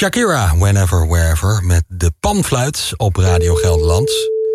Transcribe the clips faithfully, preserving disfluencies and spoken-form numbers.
Shakira, Whenever, Wherever, met de panfluit op Radio Gelderland.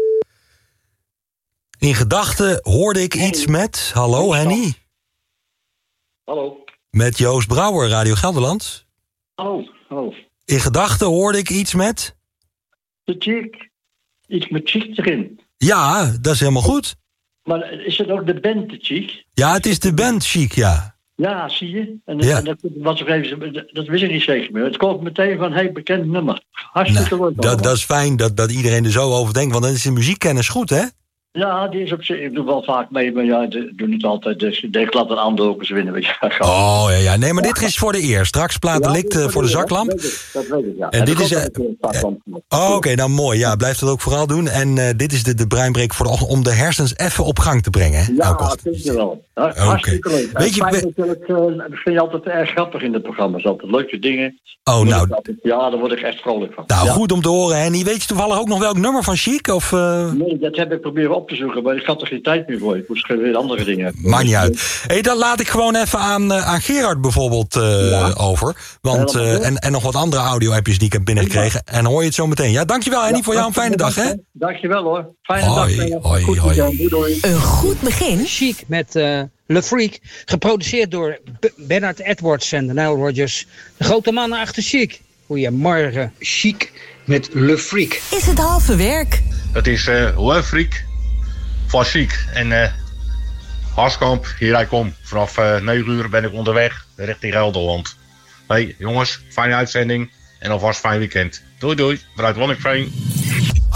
In gedachten hoorde ik iets met... Hallo, Henny? Hallo. Met Joost Brouwer, Radio Gelderland. Hallo, hallo. In gedachten hoorde ik iets met... De chick. Iets met chic erin. Ja, dat is helemaal goed. Maar is het ook de band de chic? Ja, het is de band Chic, ja. Ja, zie je. En, Ja. en dat, was er even, dat wist ik niet zeker meer. Het komt meteen van, hey, bekend nummer. Hartstikke Nou, leuk. dat, dat is fijn dat, dat iedereen er zo over denkt, want dan is de muziekkennis goed, hè? Ja, die is op zich. Ik doe wel vaak mee, maar ja, ik doe niet altijd. Dus ik denk, laat een ander ook eens winnen. Weet je. Oh, ja, ja. Nee, maar dit is voor de eer. Straks plaat Ja, delict uh, voor de zaklamp. Dat weet ik, dat weet ik, ja. En En dit er is... komt Uh, ook een zaklamp. oh, Oké, okay, nou mooi. Ja, blijf dat ook vooral doen. En uh, dit is de, de breinbreek voor de, om de hersens even op gang te brengen, hè? Ja, Elke dat ochtend. vind je wel. Hartstikke Okay. leuk. Weet je, Fijn we... natuurlijk, uh, dat vind je altijd erg grappig in de programma's. Altijd leuke dingen. Oh, nou... Altijd, ja, daar word ik echt vrolijk van. Nou, ja. goed om te horen, Henny. Weet je toevallig ook nog welk nummer van Chic? Of, uh... Nee, dat heb ik proberen op te zoeken, maar ik had er geen tijd meer voor. Ik moest weer andere dingen hebben. Maakt niet uit. Hey, dan laat ik gewoon even aan, uh, aan Gerard bijvoorbeeld uh, ja. over. Want, uh, en, en nog wat andere audio-appjes die ik heb binnengekregen. En dan hoor je het zo meteen. Ja, dankjewel Henny, ja, voor jou een fijne dag, hè? Dankjewel hoor. Fijne hoi, dag. Hoi, goed hoi. doei, doei. Een goed begin. Chic met uh, Le Freak. Geproduceerd door B- Bernard Edwards en Nile Rodgers. De grote mannen achter Chic. Goedemorgen. Chic met Le Freak. Is het halve werk? Het is uh, Le Freak van Chic. En uh, Harskamp, hier hij kom. Vanaf uh, negen uur ben ik onderweg richting Gelderland. Hey jongens, fijne uitzending en alvast fijn weekend. Doei doei, vanuit Wanningveen.